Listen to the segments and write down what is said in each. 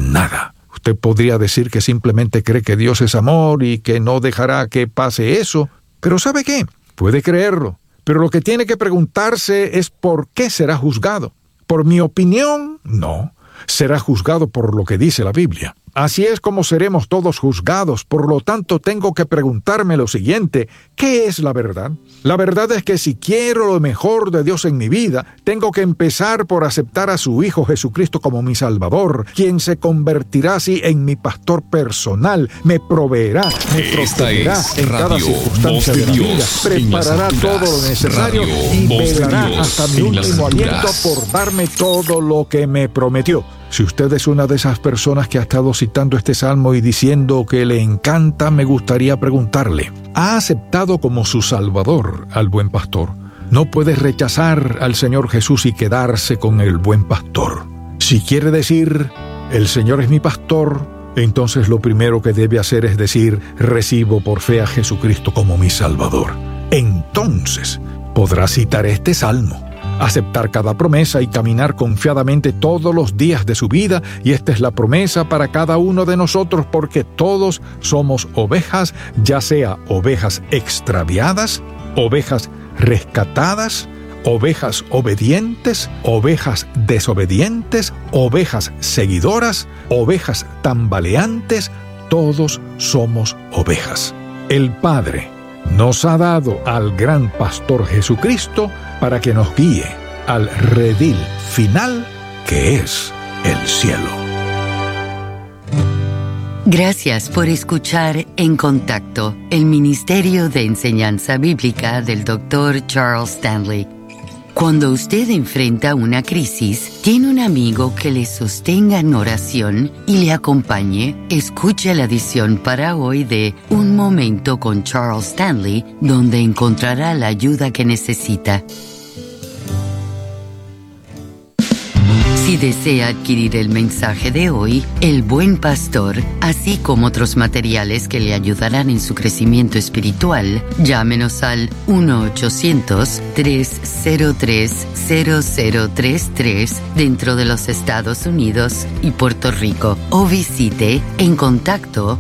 nada. Usted podría decir que simplemente cree que Dios es amor y que no dejará que pase eso. Pero ¿sabe qué? Puede creerlo. Pero lo que tiene que preguntarse es ¿por qué será juzgado? ¿Por mi opinión? No. Será juzgado por lo que dice la Biblia. Así es como seremos todos juzgados. Por lo tanto, tengo que preguntarme lo siguiente: ¿qué es la verdad? La verdad es que si quiero lo mejor de Dios en mi vida, tengo que empezar por aceptar a su Hijo Jesucristo como mi Salvador, quien se convertirá así en mi pastor personal, me proveerá, me protegerá en cada circunstancia de la vida, preparará todo lo necesario y velará hasta mi último aliento por darme todo lo que me prometió. Si usted es una de esas personas que ha estado citando este salmo y diciendo que le encanta, me gustaría preguntarle: ¿ha aceptado como su Salvador al buen pastor? No puede rechazar al Señor Jesús y quedarse con el buen pastor. Si quiere decir, el Señor es mi pastor, entonces lo primero que debe hacer es decir, recibo por fe a Jesucristo como mi Salvador. Entonces podrá citar este salmo, aceptar cada promesa y caminar confiadamente todos los días de su vida, y esta es la promesa para cada uno de nosotros, porque todos somos ovejas, ya sea ovejas extraviadas, ovejas rescatadas, ovejas obedientes, ovejas desobedientes, ovejas seguidoras, ovejas tambaleantes, todos somos ovejas. El Padre nos ha dado al gran pastor Jesucristo para que nos guíe al redil final, que es el cielo. Gracias por escuchar En Contacto, el Ministerio de Enseñanza Bíblica del Dr. Charles Stanley. Cuando usted enfrenta una crisis, tiene un amigo que le sostenga en oración y le acompañe. Escuche la edición para hoy de Un Momento con Charles Stanley, donde encontrará la ayuda que necesita. Si desea adquirir el mensaje de hoy, El Buen Pastor, así como otros materiales que le ayudarán en su crecimiento espiritual, llámenos al 1-800-303-0033 dentro de los Estados Unidos y Puerto Rico, o visite encontacto.org.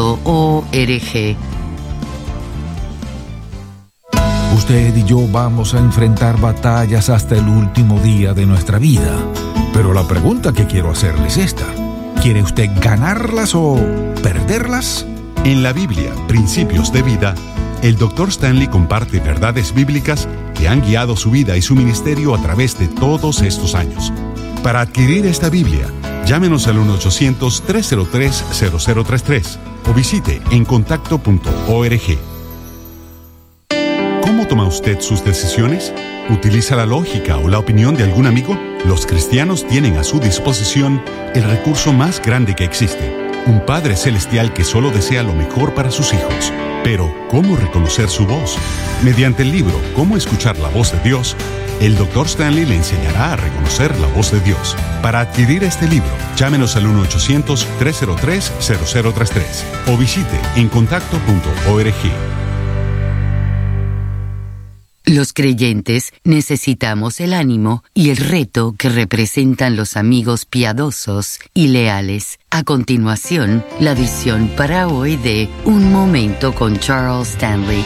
Usted y yo vamos a enfrentar batallas hasta el último día de nuestra vida. Pero la pregunta que quiero hacerle es esta: ¿quiere usted ganarlas o perderlas? En la Biblia, Principios de Vida, el Dr. Stanley comparte verdades bíblicas que han guiado su vida y su ministerio a través de todos estos años. Para adquirir esta Biblia, llámenos al 1-800-303-0033 o visite encontacto.org. ¿Cómo toma usted sus decisiones? ¿Utiliza la lógica o la opinión de algún amigo? Los cristianos tienen a su disposición el recurso más grande que existe: un Padre Celestial que solo desea lo mejor para sus hijos. Pero, ¿cómo reconocer su voz? Mediante el libro Cómo escuchar la voz de Dios, el Dr. Stanley le enseñará a reconocer la voz de Dios. Para adquirir este libro, llámenos al 1-800-303-0033 o visite encontacto.org. Los creyentes necesitamos el ánimo y el reto que representan los amigos piadosos y leales. A continuación, la edición para hoy de Un Momento con Charles Stanley.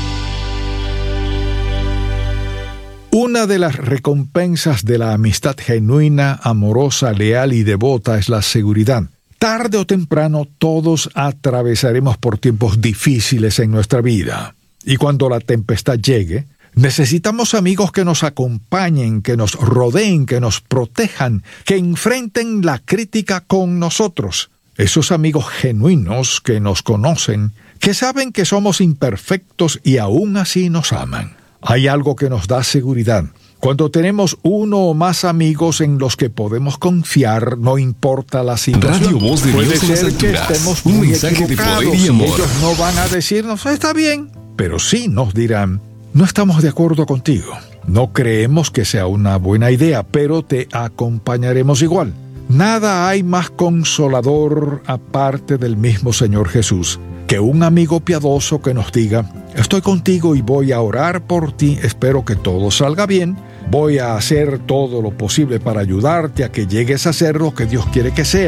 Una de las recompensas de la amistad genuina, amorosa, leal y devota es la seguridad. Tarde o temprano todos atravesaremos por tiempos difíciles en nuestra vida. Y cuando la tempestad llegue, necesitamos amigos que nos acompañen, que nos rodeen, que nos protejan, que enfrenten la crítica con nosotros. Esos amigos genuinos que nos conocen, que saben que somos imperfectos y aún así nos aman. Hay algo que nos da seguridad. Cuando tenemos uno o más amigos en los que podemos confiar, no importa la situación. Radio Voz de Puede Dios en las ser que alturas. estemos Un muy mensaje de equivocados poder y amor. y ellos no van a decirnos, está bien, pero sí nos dirán, no estamos de acuerdo contigo. No creemos que sea una buena idea, pero te acompañaremos igual. Nada hay más consolador, aparte del mismo Señor Jesús, que un amigo piadoso que nos diga, estoy contigo y voy a orar por ti, espero que todo salga bien, voy a hacer todo lo posible para ayudarte a que llegues a ser lo que Dios quiere que sea.